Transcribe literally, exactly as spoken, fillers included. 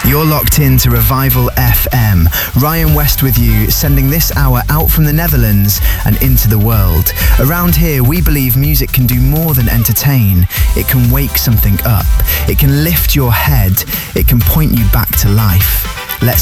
You're locked in to Revival F M. Ryan West with you, sending this hour out from the Netherlands and into the world. Around here, we believe music can do more than entertain. It can wake something up. It can lift your head. It can point you back to life.